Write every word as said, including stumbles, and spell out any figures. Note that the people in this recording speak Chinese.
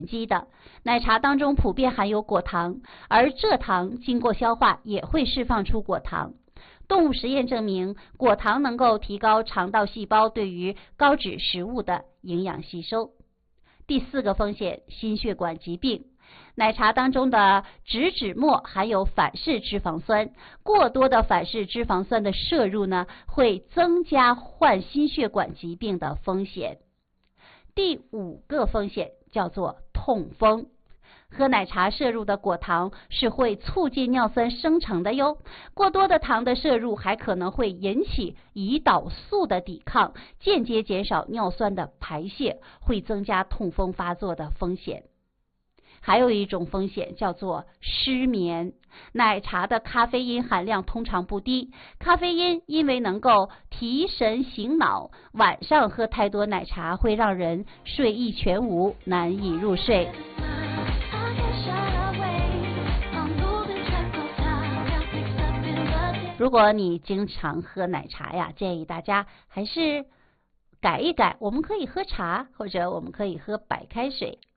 基的。奶茶当中普遍含有果糖，而蔗糖经过消化也会释放出果糖。动物实验证明，果糖能够提高肠道细胞对于高脂食物的营养吸收。第四个风险，心血管疾病。奶茶当中的植脂末含有反式脂肪酸，过多的反式脂肪酸的摄入呢，会增加患心血管疾病的风险。第五个风险叫做痛风。喝奶茶摄入的果糖是会促进尿酸生成的哟，过多的糖的摄入还可能会引起胰岛素的抵抗，间接减少尿酸的排泄，会增加痛风发作的风险。还有一种风险叫做失眠。奶茶的咖啡因含量通常不低，咖啡因因为能够提神醒脑，晚上喝太多奶茶会让人睡意全无，难以入睡。如果你经常喝奶茶呀，建议大家还是改一改，我们可以喝茶，或者我们可以喝白开水。